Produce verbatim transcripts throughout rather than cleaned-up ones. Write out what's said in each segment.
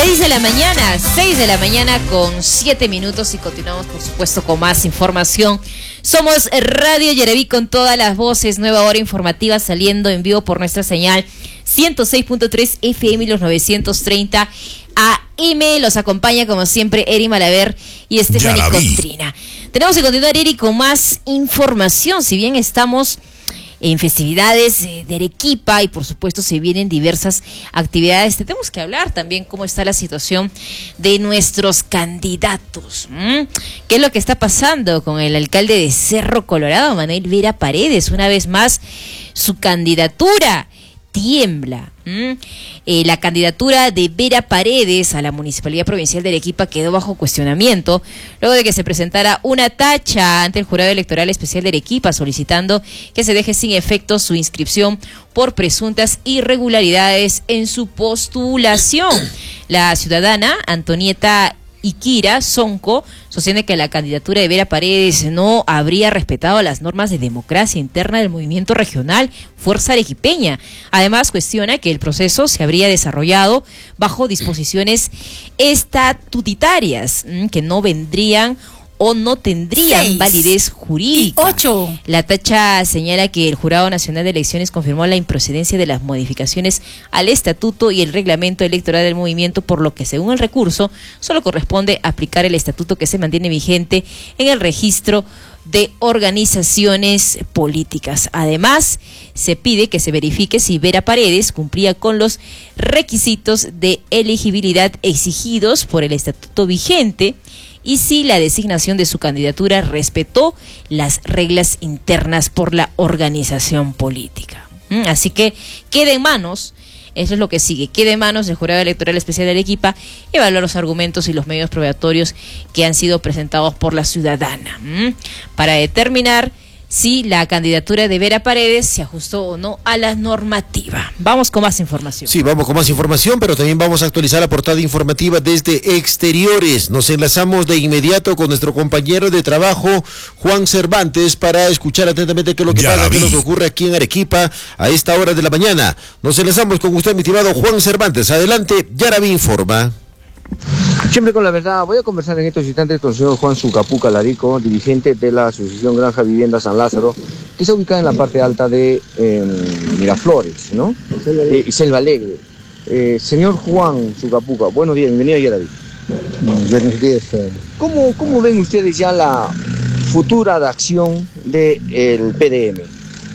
seis de la mañana, seis de la mañana con siete minutos y continuamos por supuesto con más información. Somos Radio Yaraví con todas las voces, nueva hora informativa saliendo en vivo por nuestra señal ciento seis punto tres F M y los novecientos treinta A M. Los acompaña como siempre Eri Malaver y Stephanie Contrina. Tenemos que continuar, Eri, con más información, si bien estamos en festividades de Arequipa y por supuesto se vienen diversas actividades. Tenemos que hablar también cómo está la situación de nuestros candidatos. ¿Mm? ¿Qué es lo que está pasando con el alcalde de Cerro Colorado, Manuel Vera Paredes? Una vez más, su candidatura tiembla. ¿Mm? Eh, la candidatura de Vera Paredes a la Municipalidad Provincial de Arequipa quedó bajo cuestionamiento luego de que se presentara una tacha ante el Jurado Electoral Especial de Arequipa solicitando que se deje sin efecto su inscripción por presuntas irregularidades en su postulación. La ciudadana Antonieta Ikira Sonco sostiene que la candidatura de Vera Paredes no habría respetado las normas de democracia interna del movimiento regional Fuerza Arequipeña. Además, cuestiona que el proceso se habría desarrollado bajo disposiciones estatutarias que no vendrían o no tendrían Seis validez jurídica. Ocho. La tacha señala que el Jurado Nacional de Elecciones confirmó la improcedencia de las modificaciones al estatuto y el reglamento electoral del movimiento, por lo que según el recurso solo corresponde aplicar el estatuto que se mantiene vigente en el registro de organizaciones políticas. Además, se pide que se verifique si Vera Paredes cumplía con los requisitos de elegibilidad exigidos por el estatuto vigente y si la designación de su candidatura respetó las reglas internas por la organización política. ¿Mm? Así que queda en manos, eso es lo que sigue, queda en manos del Jurado Electoral Especial de Arequipa evaluar los argumentos y los medios probatorios que han sido presentados por la ciudadana, ¿Mm? para determinar si la candidatura de Vera Paredes se ajustó o no a la normativa. Vamos con más información. Sí, vamos con más información, pero también vamos a actualizar la portada informativa desde exteriores. Nos enlazamos de inmediato con nuestro compañero de trabajo, Juan Cervantes, para escuchar atentamente qué es lo que pasa, qué es lo que ocurre aquí en Arequipa a esta hora de la mañana. Nos enlazamos con usted, mi estimado Juan Cervantes. Adelante, Yaraví informa. Siempre con la verdad, voy a conversar en estos instantes con el señor Juan Sucapuca Larico, dirigente de la Asociación Granja Vivienda San Lázaro, que está ubicada en la parte alta de eh, Miraflores, ¿no? Eh, y Selva Alegre. Eh, señor Juan Sucapuca, buenos días, bienvenido a Yaraví. Buenos días. ¿Cómo, ¿Cómo ven ustedes ya la futura de acción del P D M?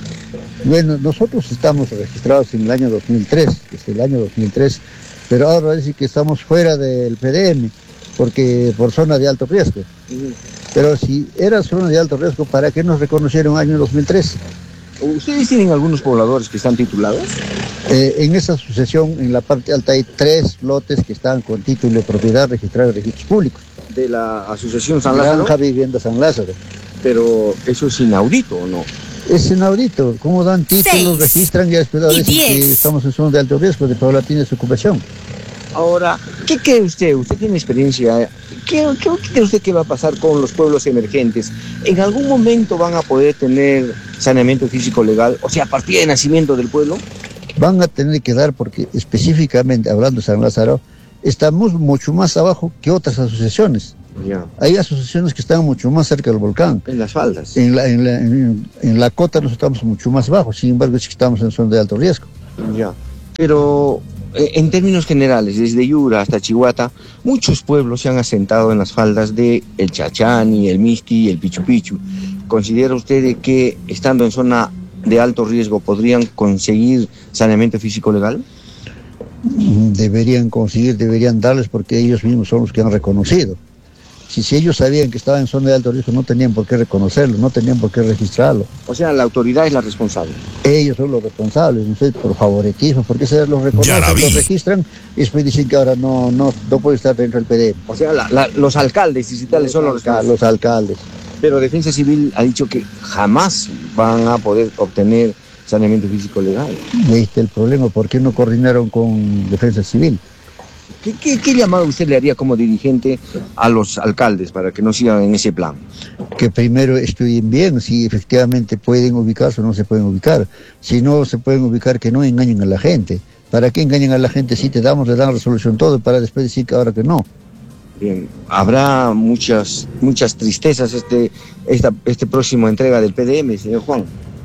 Bueno, nosotros estamos registrados en el año dos mil tres, desde el año dos mil tres, pero ahora decir que estamos fuera del P D M, porque por zona de alto riesgo. Uh-huh. Pero si era zona de alto riesgo, ¿para qué nos reconocieron en el año dos mil tres? ¿Ustedes tienen algunos pobladores que están titulados? Eh, en esa asociación, en la parte alta, hay tres lotes que están con título de propiedad registrado en registros públicos. ¿De la Asociación San Lázaro? Granja Vivienda San Lázaro. Pero eso es inaudito, ¿o no? Es inaudito. ¿Cómo dan títulos, Seis. registran y después a decir que estamos en zona de alto riesgo de paulatina desocupación? Ahora, ¿qué cree usted? Usted tiene experiencia. ¿Qué, qué, ¿Qué cree usted que va a pasar con los pueblos emergentes? ¿En algún momento van a poder tener saneamiento físico legal? O sea, partida de nacimiento del pueblo. Van a tener que dar, porque específicamente hablando de San Lázaro, estamos mucho más abajo que otras asociaciones. Ya. Hay asociaciones que están mucho más cerca del volcán. En las faldas. En la, en la, en, en la cota nosotros estamos mucho más abajo, sin embargo es que estamos en zona de alto riesgo. Ya. Pero eh, en términos generales, desde Yura hasta Chihuahua, muchos pueblos se han asentado en las faldas de el Chachani, el Misti y el Pichu Pichu. ¿Considera usted que estando en zona de alto riesgo podrían conseguir saneamiento físico legal? Deberían conseguir, deberían darles, porque ellos mismos son los que han reconocido. Si, si ellos sabían que estaba en zona de alto riesgo, no tenían por qué reconocerlo, no tenían por qué registrarlo. O sea, la autoridad es la responsable. Ellos son los responsables, no sé, por favoritismo, porque se los reconocen, los registran y después dicen que ahora no, no, no puede estar dentro del P D M. O sea, la, la, los alcaldes distritales son los responsables. Los alcaldes. Pero Defensa Civil ha dicho que jamás van a poder obtener saneamiento físico legal. Ahí está el problema, ¿por qué no coordinaron con Defensa Civil? ¿Qué, qué, qué llamado usted le haría como dirigente a los alcaldes para que no sigan en ese plan? Que primero estudien bien si efectivamente pueden ubicarse o no se pueden ubicar. Si no se pueden ubicar, que no engañen a la gente. ¿Para qué engañan a la gente? Si te damos, le dan resolución todo, para después decir que ahora que no. Bien, habrá muchas muchas tristezas este esta este próximo entrega del P D M, señor Juan.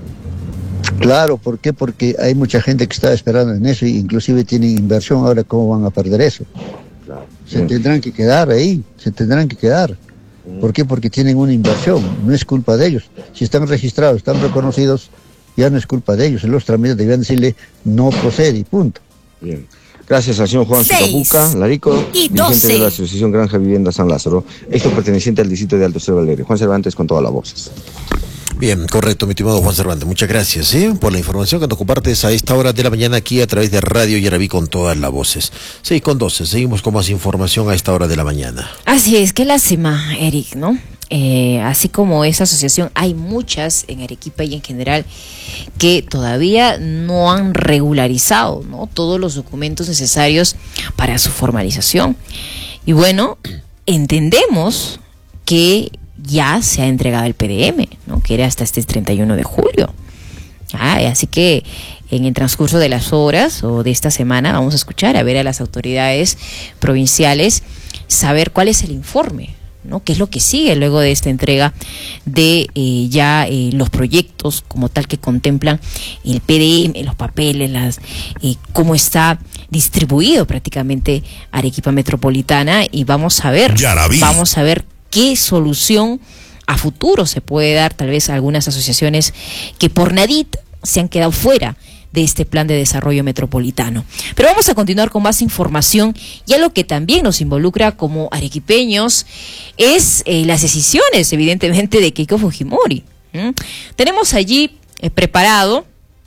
Claro, ¿por qué? Porque hay mucha gente que está esperando en eso, e inclusive tienen inversión, ahora ¿cómo van a perder eso? Claro. Se Bien. tendrán que quedar ahí, se tendrán que quedar. ¿Por qué? Porque tienen una inversión, no es culpa de ellos. Si están registrados, están reconocidos, ya no es culpa de ellos. En los trámites debían decirle no procede y punto. Bien. Gracias al señor Juan Sucapuca Larico, dirigente de la Asociación Granja Vivienda San Lázaro, esto perteneciente al distrito de Alto Cerro Alegre. Juan Cervantes con todas las voces. Bien, correcto, mi estimado Juan Cervantes. Muchas gracias ¿eh? por la información que nos compartes a esta hora de la mañana aquí a través de Radio Yaraví con todas las voces. seis con doce, seguimos con más información a esta hora de la mañana. Así es, qué lástima, Eric, ¿no? Eh, así como esa asociación, hay muchas en Arequipa y en general que todavía no han regularizado, ¿no?, todos los documentos necesarios para su formalización. Y bueno, entendemos que ya se ha entregado el P D M, ¿no?, que era hasta este treinta y uno de julio. Ah, así que en el transcurso de las horas o de esta semana vamos a escuchar, a ver a las autoridades provinciales, saber cuál es el informe, ¿no?, qué es lo que sigue luego de esta entrega de eh, ya eh, los proyectos como tal que contemplan el P D M, los papeles, las eh, cómo está distribuido prácticamente Arequipa Metropolitana, y vamos a ver, vamos a ver qué solución a futuro se puede dar, tal vez a algunas asociaciones que por nadita se han quedado fuera de este plan de desarrollo metropolitano. Pero vamos a continuar con más información, y algo que también nos involucra como arequipeños es eh, las decisiones, evidentemente, de Keiko Fujimori. ¿Mm? Tenemos allí eh, preparado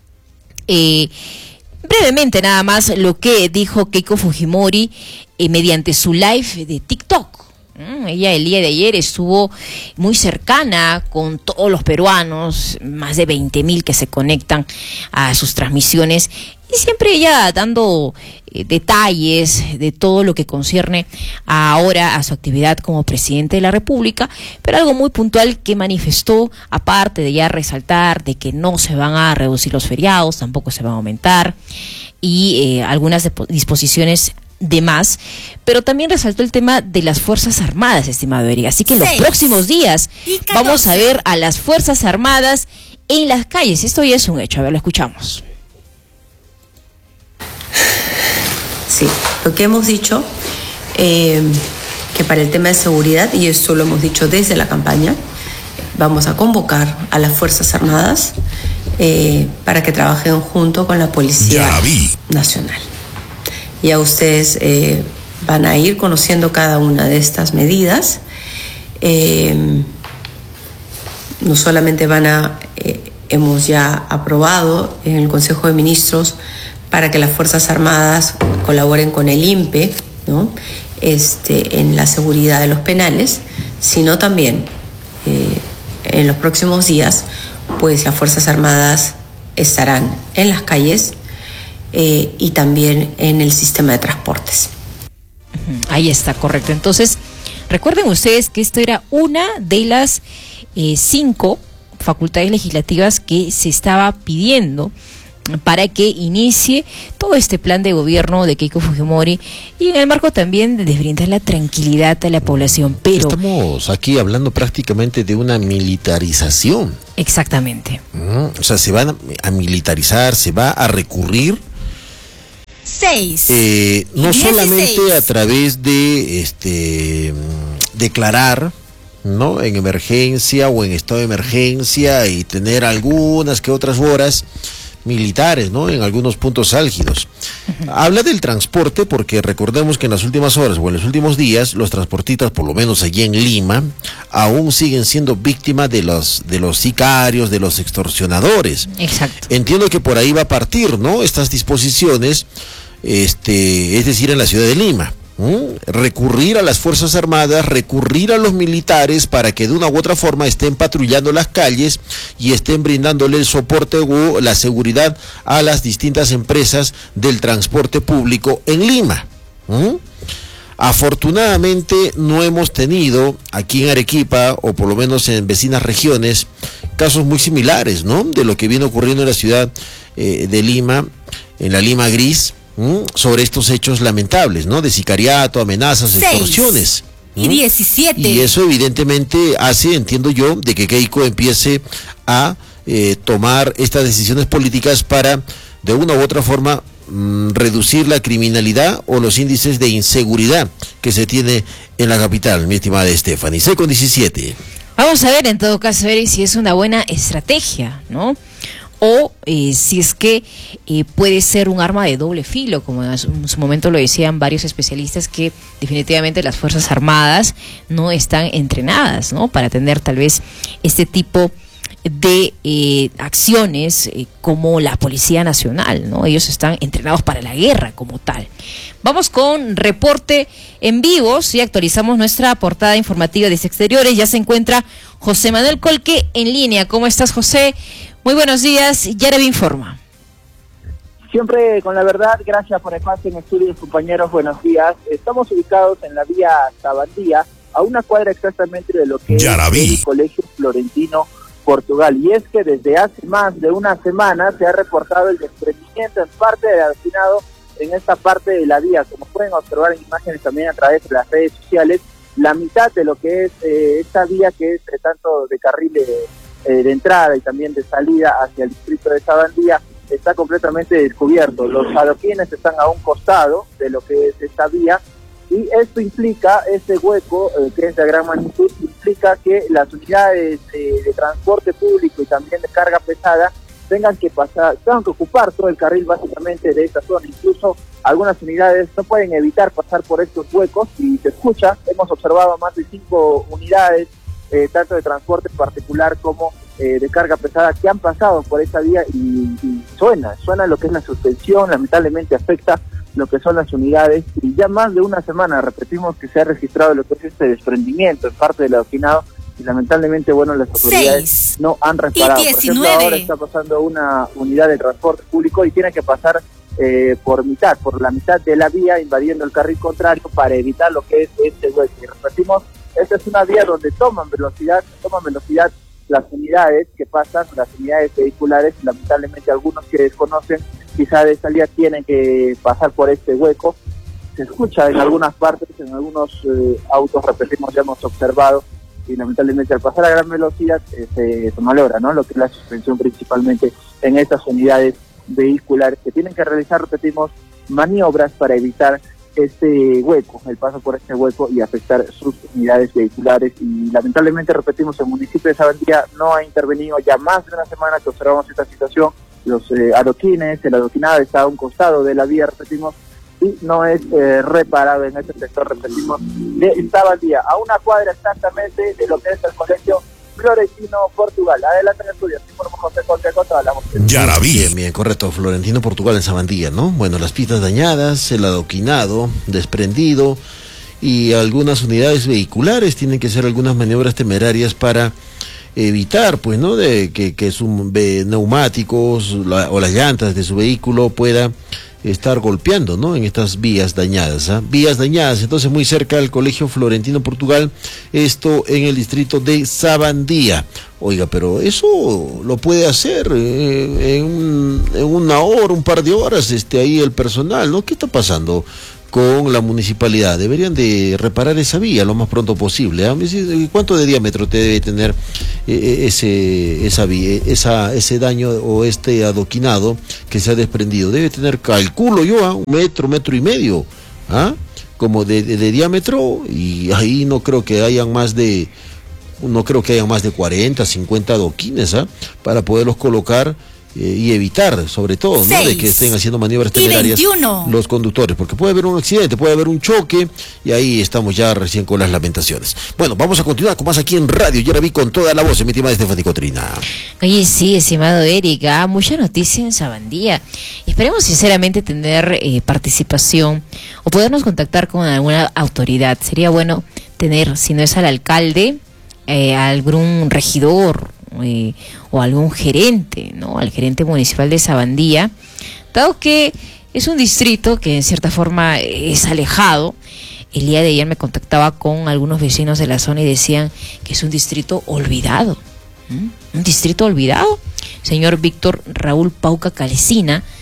eh, brevemente nada más lo que dijo Keiko Fujimori eh, mediante su live de TikTok. Ella el día de ayer estuvo muy cercana con todos los peruanos, más de veinte mil que se conectan a sus transmisiones, y siempre ella dando eh, detalles de todo lo que concierne ahora a su actividad como presidente de la República, pero algo muy puntual que manifestó, aparte de ya resaltar de que no se van a reducir los feriados, tampoco se van a aumentar, y eh, algunas disposiciones de más, pero también resaltó el tema de las Fuerzas Armadas, estimado Eric. Así que en los próximos días vamos a ver a las Fuerzas Armadas en las calles. Esto ya es un hecho. A ver, lo escuchamos. Sí, lo que hemos dicho, eh, que para el tema de seguridad, y esto lo hemos dicho desde la campaña, vamos a convocar a las Fuerzas Armadas eh, para que trabajen junto con la Policía Nacional. Ya ustedes eh, van a ir conociendo cada una de estas medidas. Eh, no solamente van a, eh, hemos ya aprobado en el Consejo de Ministros para que las Fuerzas Armadas colaboren con el I N P E, ¿no?, este, en la seguridad de los penales, sino también eh, en los próximos días, pues las Fuerzas Armadas estarán en las calles Eh, y también en el sistema de transportes. Ahí está, correcto. Entonces, recuerden ustedes que esto era una de las eh, cinco facultades legislativas que se estaba pidiendo para que inicie todo este plan de gobierno de Keiko Fujimori, y en el marco también de brindar la tranquilidad a la población. Pero estamos aquí hablando prácticamente de una militarización. Exactamente. Mm, o sea, se va a, a militarizar, se va a recurrir Seis. Eh, no dieciséis. solamente a través de este declarar, ¿no?, en emergencia o en estado de emergencia y tener algunas que otras horas militares, ¿no?, en algunos puntos álgidos. Uh-huh. Habla del transporte porque recordemos que en las últimas horas o en los últimos días los transportistas, por lo menos allí en Lima, aún siguen siendo víctimas de los de los sicarios, de los extorsionadores. Exacto. Entiendo que por ahí va a partir, ¿no?, estas disposiciones, este, es decir, en la ciudad de Lima. ¿Mm? Recurrir a las Fuerzas Armadas, recurrir a los militares para que de una u otra forma estén patrullando las calles y estén brindándole el soporte o la seguridad a las distintas empresas del transporte público en Lima. ¿Mm? Afortunadamente no hemos tenido aquí en Arequipa, o por lo menos en vecinas regiones, casos muy similares, ¿no?, de lo que viene ocurriendo en la ciudad eh, de Lima, en la Lima gris, ¿m? sobre estos hechos lamentables, ¿no? De sicariato, amenazas, Seis. extorsiones. Y diecisiete. Y eso evidentemente hace, entiendo yo, de que Keiko empiece a eh, tomar estas decisiones políticas para, de una u otra forma, mmm, reducir la criminalidad o los índices de inseguridad que se tiene en la capital, mi estimada Stephanie. seis con diecisiete. Vamos a ver, en todo caso, Eri, si es una buena estrategia, ¿no? O eh, si es que eh, puede ser un arma de doble filo, como en su, en su momento lo decían varios especialistas, que definitivamente las Fuerzas Armadas no están entrenadas, ¿no? Para tener tal vez este tipo de eh, acciones eh, como la Policía Nacional, ¿no? Ellos están entrenados para la guerra como tal. Vamos con reporte en vivo, y actualizamos nuestra portada informativa de Exteriores. Ya se encuentra José Manuel Colque en línea. ¿Cómo estás, José? Muy buenos días, Yarevi informa. Siempre con la verdad, gracias por el espacio en estudios, compañeros, buenos días. Estamos ubicados en la vía Sabandía, a una cuadra exactamente de lo que Yarevi. es el Colegio Florentino Portugal. Y es que desde hace más de una semana se ha reportado el desprendimiento en parte del adoquinado en esta parte de la vía. Como pueden observar en imágenes también a través de las redes sociales, la mitad de lo que es eh, esta vía, que es eh, tanto de carriles eh, de entrada y también de salida hacia el distrito de Sabandía, está completamente descubierto. Los adoquines están a un costado de lo que es esta vía, y esto implica, este hueco eh, que es de gran magnitud, implica que las unidades eh, de transporte público y también de carga pesada tengan que pasar, tengan que ocupar todo el carril básicamente de esta zona. Incluso algunas unidades no pueden evitar pasar por estos huecos, y se escucha, hemos observado más de cinco unidades, eh, tanto de transporte particular como eh, de carga pesada, que han pasado por esta vía, y, y suena, suena lo que es la suspensión, lamentablemente afecta lo que son las unidades, y ya más de una semana, repetimos, que se ha registrado lo que es este desprendimiento en parte del adoquinado, y lamentablemente, bueno, las autoridades Seis. no han reparado. Y por ejemplo, ahora está pasando una unidad de transporte público y tiene que pasar eh, por mitad, por la mitad de la vía, invadiendo el carril contrario para evitar lo que es este hueco. Y repetimos, esta es una vía donde toman velocidad, toman velocidad las unidades que pasan, las unidades vehiculares, y lamentablemente algunos que desconocen quizá de esta vía tienen que pasar por este hueco. Se escucha en algunas partes, en algunos eh, autos, repetimos, ya hemos observado, y lamentablemente al pasar a gran velocidad eh, se, se malogra, ¿no? Lo que es la suspensión, principalmente en estas unidades vehiculares que tienen que realizar, repetimos, maniobras para evitar este hueco, el paso por este hueco, y afectar sus unidades vehiculares. Y lamentablemente, repetimos, el municipio de Sabandía no ha intervenido. Ya más de una semana que observamos esta situación. Los eh, adoquines, el adoquinado está a un costado de la vía, repetimos, y no es eh, reparado en este sector, repetimos, de Sabandía, a una cuadra exactamente de lo que es el Colegio Florentino Portugal. Adelante en el estudio, informo José Jorge Cota, hablamos. Yarevi. Bien, bien, correcto, Florentino Portugal en Sabandía, ¿no? Bueno, las pistas dañadas, el adoquinado desprendido, y algunas unidades vehiculares tienen que hacer algunas maniobras temerarias para evitar, pues, ¿no? De que, que sus neumáticos la, o las llantas de su vehículo pueda estar golpeando, ¿no? En estas vías dañadas, ¿eh? Vías dañadas, entonces muy cerca del Colegio Florentino Portugal, esto en el distrito de Sabandía. Oiga, pero eso lo puede hacer eh, en, un, en una hora, un par de horas, este ahí el personal, ¿no? ¿Qué está pasando con la municipalidad? Deberían de reparar esa vía lo más pronto posible, ¿eh? ¿Cuánto de diámetro te debe tener eh, ese esa vía, esa ese daño o este adoquinado que se ha desprendido? Debe tener, calculo yo, ¿eh? un metro, metro y medio, ¿ah? como de, de, de diámetro, y ahí no creo que hayan más de no creo que hayan más de cuarenta, cincuenta adoquines, ¿ah? para poderlos colocar Eh, y evitar, sobre todo, ¿no? de que estén haciendo maniobras temerarias los conductores, porque puede haber un accidente, puede haber un choque, y ahí estamos ya recién con las lamentaciones. Bueno, vamos a continuar con más aquí en Radio Yarevi con toda la voz, mi estimada Stephanie Cotrina. Oye, sí, estimado Erika, mucha noticia en Sabandía. Esperemos sinceramente tener eh, participación o podernos contactar con alguna autoridad. Sería bueno tener, si no es al alcalde, eh, algún regidor, Eh, o algún gerente, ¿no? Al gerente municipal de Sabandía, dado que es un distrito que en cierta forma es alejado. El día de ayer me contactaba con algunos vecinos de la zona y decían que es un distrito olvidado. ¿Mm? Un distrito olvidado. Señor Víctor Raúl Pauca Calecina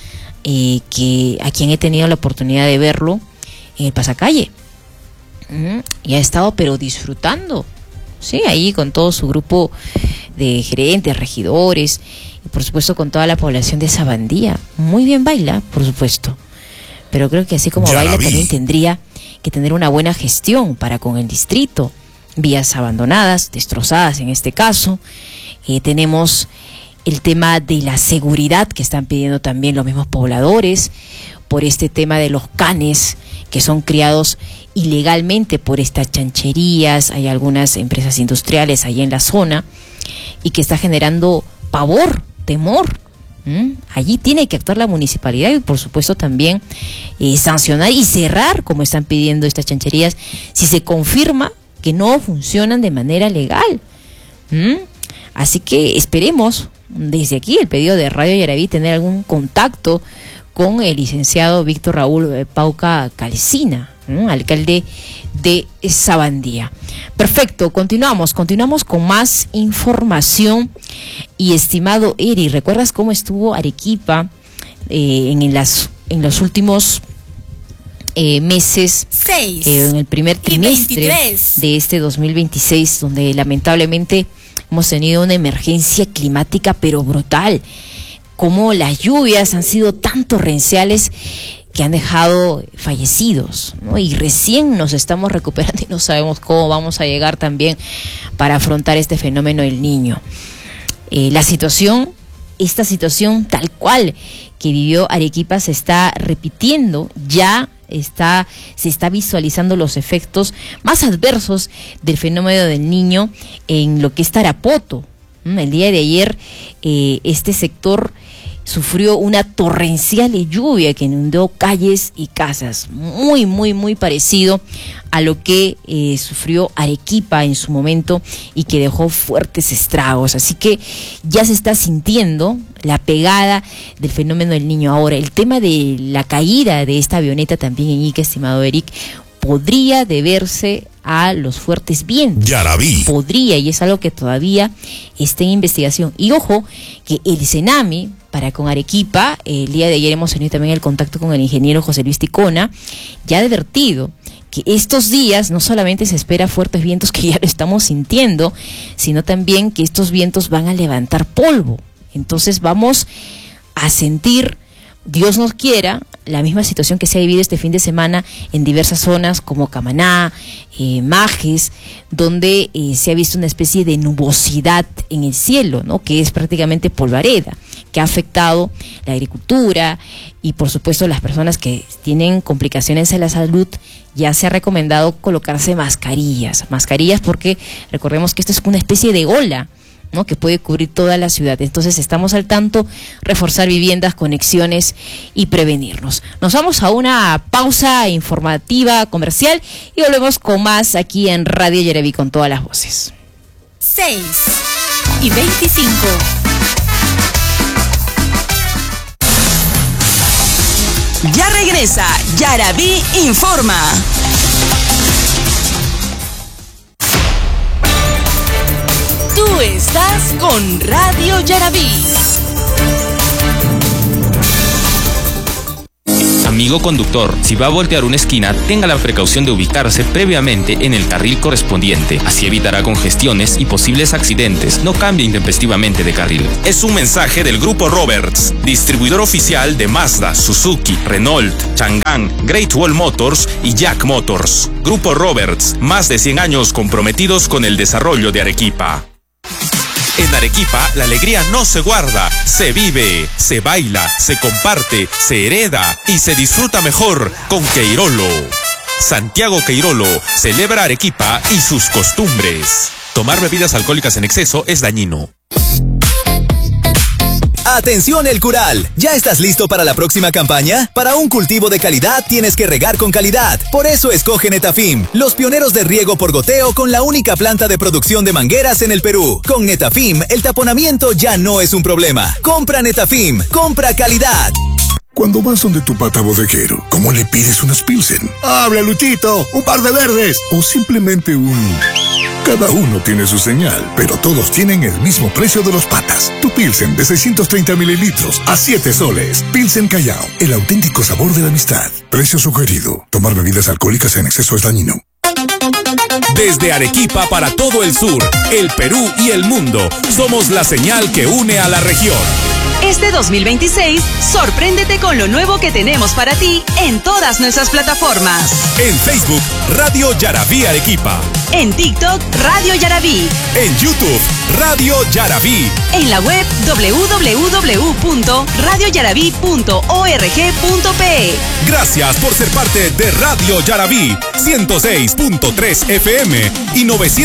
eh, que a quien he tenido la oportunidad de verlo en el pasacalle. Uh-huh. Y ha estado pero disfrutando, sí, ahí con todo su grupo de gerentes, regidores, y por supuesto con toda la población de Sabandía. Muy bien baila, por supuesto, pero creo que así como ya baila también tendría que tener una buena gestión para con el distrito. Vías abandonadas, destrozadas en este caso. Eh, tenemos el tema de la seguridad que están pidiendo también los mismos pobladores por este tema de los canes que son criados ilegalmente por estas chancherías. Hay algunas empresas industriales ahí en la zona y que está generando pavor, temor. ¿Mm? Allí tiene que actuar la municipalidad y por supuesto también eh, sancionar y cerrar, como están pidiendo estas chancherías, si se confirma que no funcionan de manera legal. ¿Mm? Así que esperemos desde aquí, el pedido de Radio Yaraví, tener algún contacto con el licenciado Víctor Raúl Pauca Calcina, ¿no? Alcalde de Sabandía. Perfecto, continuamos, continuamos con más información. Y estimado Eri, ¿recuerdas cómo estuvo Arequipa eh, en, las, en los últimos eh, meses? Seis eh, en el primer trimestre de este dos mil veintiséis, donde lamentablemente hemos tenido una emergencia climática pero brutal, como las lluvias han sido tan torrenciales que han dejado fallecidos, ¿no? Y recién nos estamos recuperando y no sabemos cómo vamos a llegar también para afrontar este fenómeno del Niño. Eh, la situación, esta situación tal cual que vivió Arequipa se está repitiendo, ya está, se está visualizando los efectos más adversos del fenómeno del Niño en lo que es Tarapoto. El día de ayer eh, este sector sufrió una torrencial lluvia que inundó calles y casas, muy, muy, muy parecido a lo que eh, sufrió Arequipa en su momento y que dejó fuertes estragos. Así que ya se está sintiendo la pegada del fenómeno del Niño. Ahora, el tema de la caída de esta avioneta también en Ica, estimado Eric, podría deberse a los fuertes vientos. Yaraví. Podría, y es algo que todavía está en investigación. Y ojo, que el Senami, para con Arequipa, el día de ayer hemos tenido también el contacto con el ingeniero José Luis Ticona, ya ha advertido que estos días no solamente se espera fuertes vientos, que ya lo estamos sintiendo, sino también que estos vientos van a levantar polvo. Entonces vamos a sentir, Dios nos quiera, la misma situación que se ha vivido este fin de semana en diversas zonas como Camaná, eh, Majes, donde eh, se ha visto una especie de nubosidad en el cielo, ¿no? Que es prácticamente polvareda, que ha afectado la agricultura y por supuesto las personas que tienen complicaciones en la salud. Ya se ha recomendado colocarse mascarillas, mascarillas porque recordemos que esto es una especie de ola, ¿no? Que puede cubrir toda la ciudad. Entonces estamos al tanto, reforzar viviendas, conexiones y prevenirnos. Nos vamos a una pausa informativa comercial y volvemos con más aquí en Radio Yaraví con todas las voces. seis y veinticinco. Ya regresa Yaraví Informa. Tú estás con Radio Yaraví. Amigo conductor, si va a voltear una esquina, tenga la precaución de ubicarse previamente en el carril correspondiente. Así evitará congestiones y posibles accidentes. No cambie intempestivamente de carril. Es un mensaje del Grupo Roberts, distribuidor oficial de Mazda, Suzuki, Renault, Chang'an, Great Wall Motors y Jack Motors. Grupo Roberts, más de cien años comprometidos con el desarrollo de Arequipa. En Arequipa, la alegría no se guarda, se vive, se baila, se comparte, se hereda y se disfruta mejor con Queirolo. Santiago Queirolo celebra Arequipa y sus costumbres. Tomar bebidas alcohólicas en exceso es dañino. Atención El Cural, ¿ya estás listo para la próxima campaña? Para un cultivo de calidad tienes que regar con calidad. Por eso escoge Netafim, los pioneros de riego por goteo con la única planta de producción de mangueras en el Perú. Con Netafim, el taponamiento ya no es un problema. Compra Netafim, compra calidad. Cuando vas donde tu pata bodeguero, ¿cómo le pides unas Pilsen? ¡Habla, Luchito! ¡Un par de verdes! O simplemente un... Cada uno tiene su señal, pero todos tienen el mismo precio de los patas. Tu Pilsen de seiscientos treinta mililitros a siete soles. Pilsen Callao, el auténtico sabor de la amistad. Precio sugerido. Tomar bebidas alcohólicas en exceso es dañino. Desde Arequipa para todo el sur, el Perú y el mundo, somos la señal que une a la región. Este dos mil veintiséis, sorpréndete con lo nuevo que tenemos para ti en todas nuestras plataformas. En Facebook, Radio Yarabí Arequipa. En TikTok, Radio Yarabí. En YouTube, Radio Yarabí. En la web doble u doble u doble u punto radio yarabí punto org punto pe. Gracias por ser parte de Radio Yarabí, ciento seis punto tres F M y novecientos